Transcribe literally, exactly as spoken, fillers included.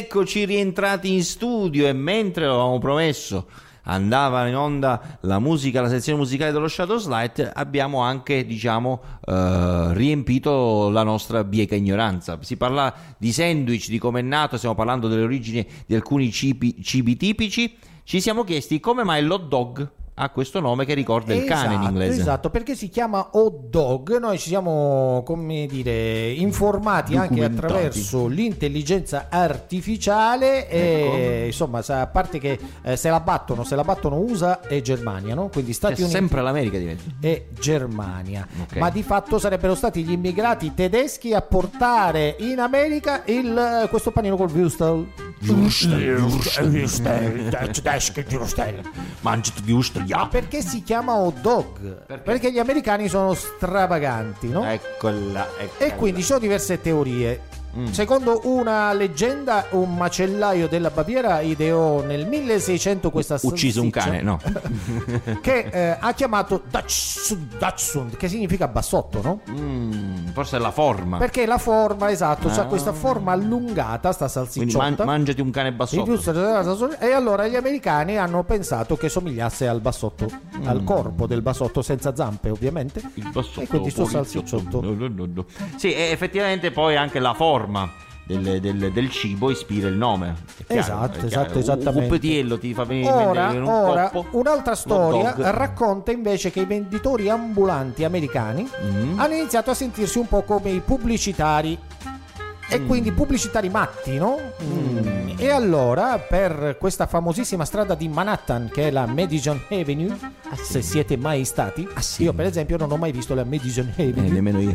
Eccoci rientrati in studio e mentre lo avevamo promesso andava in onda la musica, la sezione musicale dello Shadows Light, abbiamo anche, diciamo, eh, riempito la nostra bieca ignoranza. Si parla di sandwich, di come è nato, stiamo parlando delle origini di alcuni cibi, cibi tipici. Ci siamo chiesti come mai l'hot dog ha questo nome che ricorda il cane in inglese. Esatto, perché si chiama hot dog. Noi ci siamo, come dire, informati anche attraverso l'intelligenza artificiale e ecco. Insomma, a parte che eh, se la battono, se la battono U S A e Germania, no? Quindi Stati C'è Uniti sempre l'America di mezzo. e Germania. Okay. Ma di fatto sarebbero stati gli immigrati tedeschi a portare in America il questo panino col Würstel. Würstel, Würstel, tedeschi Würstel. Mangiati Würstel. Ma perché si chiama hot dog? Perché? Perché gli americani sono stravaganti, no? Eccola, eccola. E quindi ci sono diverse teorie. Mm. Secondo una leggenda, un macellaio della Baviera ideò nel milleseicento questa ucciso un salsiccia cane, no? che eh, ha chiamato Dachshund, Dachshund, che significa bassotto, no? Mm, forse è la forma. Perché la forma, esatto, Ah. c'ha questa forma allungata, sta Quindi salsicciotta. man- mangiati un cane Il bassotto. Würstel- E allora gli americani hanno pensato che somigliasse al bassotto, Mm. al corpo del bassotto, senza zampe ovviamente. Il bassotto. E quindi sto poliziotto. salsicciotto. No, no, no, no. Sì, e effettivamente poi anche la forma del, del, del cibo ispira il nome. È chiaro, Esatto, è chiaro. esatto, Un esattamente. cuppetiello ti fa venire in Ora, mente in un ora coppo. un'altra storia Hot dog. racconta invece che i venditori ambulanti americani Mm. hanno iniziato a sentirsi un po' come i pubblicitari e Mm. quindi pubblicitari matti, no? Mm. E allora per questa famosissima strada di Manhattan che è la Madison Avenue, se siete mai stati, Ah, sì. io per esempio non ho mai visto la Madison Eh, Avenue. nemmeno io.